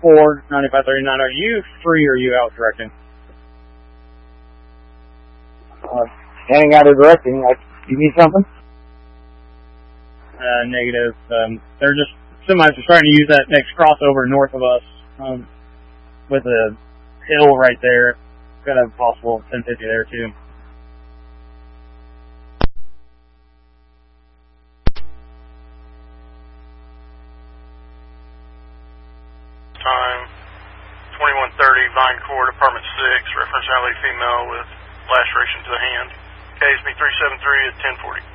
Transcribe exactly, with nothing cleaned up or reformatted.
four, ninety-five thirty-nine. Are you free or are you out directing? Uh, standing out of directing. Like, you need something? Uh, negative. Um, they're just, semis are starting to use that next crossover north of us, um, with a hill right there. Got a possible ten fifty there too. Time twenty-one thirty, Vine Court, Apartment six, reference alley female with laceration to the hand. K S B three seven three at ten forty.